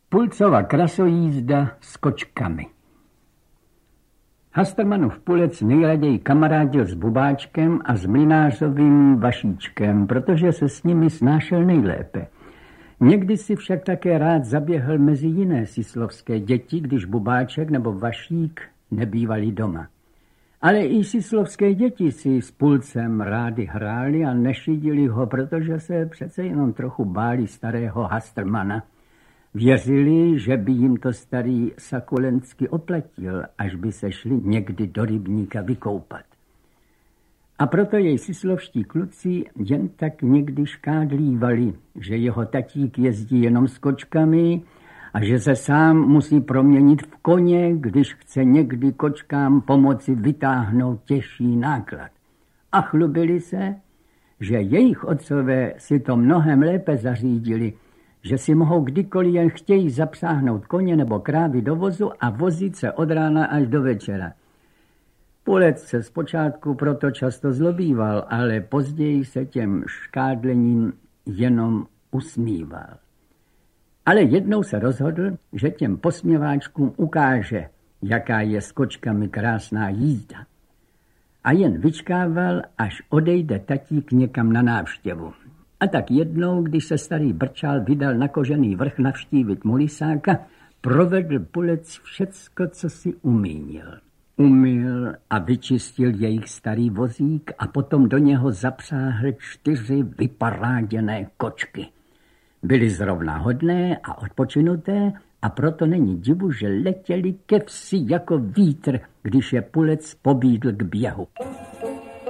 Pulcova krasojízda s kočkami. Hastrmanův Pulec nejraději kamarádil s Bubáčkem a s mlynářovým Vašíčkem, protože se s nimi snášel nejlépe. Někdy si však také rád zaběhl mezi jiné sislovské děti, když Bubáček nebo Vašík nebývali doma. Ale i sislovské děti si s Pulcem rádi hráli a nešidili ho, protože se přece jenom trochu báli starého Hastrmana. Věřili, že by jim to starý Sakulensky oplatil, až by se šli někdy do rybníka vykoupat. A proto jej sislovští kluci jen tak někdy škádlívali, že jeho tatík jezdí jenom s kočkami a že se sám musí proměnit v koně, když chce někdy kočkám pomoci vytáhnout těžší náklad. A chlubili se, že jejich otcové si to mnohem lépe zařídili, že si mohou kdykoliv jen chtějí zapsáhnout koně nebo krávy do vozu a vozit se od rána až do večera. Pulec se zpočátku proto často zlobíval, ale později se těm škádlením jenom usmíval. Ale jednou se rozhodl, že těm posměváčkům ukáže, jaká je s kočkami krásná jízda. A jen vyčkával, až odejde tatík někam na návštěvu. A tak jednou, když se starý Brčál vydal na Kožený vrch navštívit Mulisáka, provedl Pulec všecko, co si umínil. Umyl a vyčistil jejich starý vozík a potom do něho zapsáhl 4 vyparáděné kočky. Byly zrovna hodné a odpočinuté a proto není divu, že letěli ke vsi jako vítr, když je Pulec pobídl k běhu.